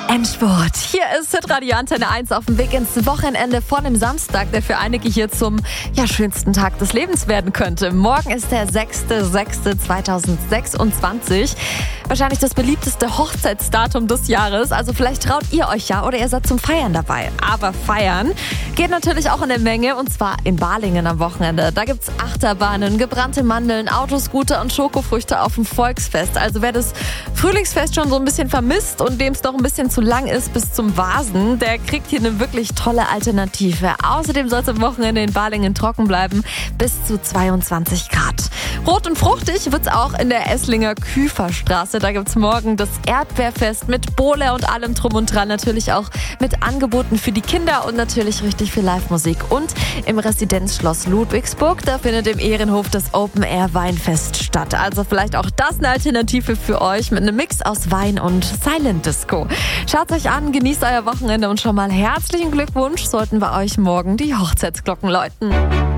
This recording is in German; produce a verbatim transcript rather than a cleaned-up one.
Endspurt. Hier ist Hitradio Antenne eins auf dem Weg ins Wochenende vor dem Samstag, der für einige hier zum ja, schönsten Tag des Lebens werden könnte. Morgen ist der sechster sechster zweitausendsechsundzwanzig. Wahrscheinlich das beliebteste Hochzeitsdatum des Jahres. Also vielleicht traut ihr euch ja oder ihr seid zum Feiern dabei. Aber feiern geht natürlich auch in der Menge und zwar in Balingen am Wochenende. Da gibt's Achterbahnen, gebrannte Mandeln, Autoscooter und Schokofrüchte auf dem Volksfest. Also wer das Frühlingsfest schon so ein bisschen vermisst und dem es doch ein bisschen zu lang ist bis zum Vasen, der kriegt hier eine wirklich tolle Alternative. Außerdem soll es am Wochenende in Balingen trocken bleiben, bis zu zweiundzwanzig Grad. Rot und fruchtig wird's auch in der Esslinger Küferstraße. Da gibt's morgen das Erdbeerfest mit Bowle und allem drum und dran. Natürlich auch mit Angeboten für die Kinder und natürlich richtig viel Live-Musik. Und im Residenzschloss Ludwigsburg, da findet im Ehrenhof das Open-Air-Weinfest statt. Also vielleicht auch das eine Alternative für euch mit einem Mix aus Wein und Silent Disco. Schaut euch an, genießt euer Wochenende und schon mal herzlichen Glückwunsch, sollten bei euch morgen die Hochzeitsglocken läuten.